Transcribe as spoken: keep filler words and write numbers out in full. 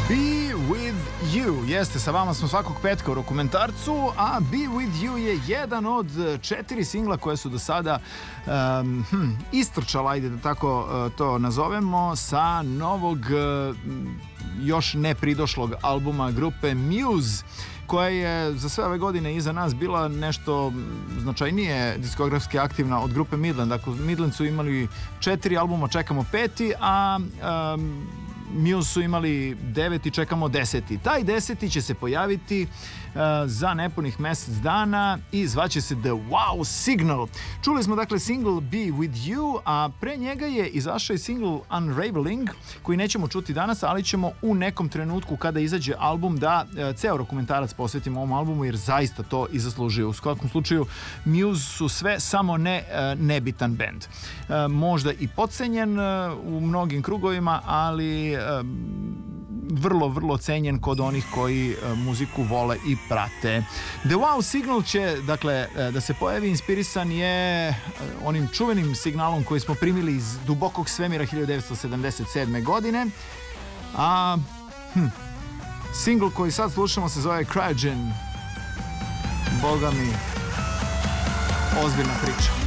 Be With You. Jeste, sa vama smo svakog petka u Rokomentarcu, a Be With You je jedan od četiri singla koje su do sada um, hm, istrčala, ajde da tako uh, to nazovemo, sa novog uh, još ne pridošlog albuma grupe Muse, koja je za sve ove godine iza nas bila nešto značajnije diskografski aktivna od grupe Midland. Dakle, Midland su imali četiri albuma, čekamo peti, a um, Muse su imali devet i čekamo deseti. Taj deseti će se pojaviti uh, za nepunih mjesec dana i zvaće se The Wow Signal. Čuli smo dakle single Be With You, a pre njega je izašao i single Unraveling, koji nećemo čuti danas, ali ćemo u nekom trenutku kada izađe album da uh, ceo Rokomentarac posvetimo ovom albumu, jer zaista to i zaslužuju. U svakom slučaju Muse su sve samo ne uh, nebitan bend. Uh, možda i podcenjen uh, u mnogim krugovima, ali vrlo, vrlo cenjen kod onih koji muziku vole i prate. The Wow Signal će, dakle, da se pojavi, inspirisan je onim čuvenim signalom koji smo primili iz dubokog svemira hiljadu devetsto sedamdeset sedme. godine. A hm, single koji sad slušamo se zove Cryogen. Boga mi, ozbiljna priča.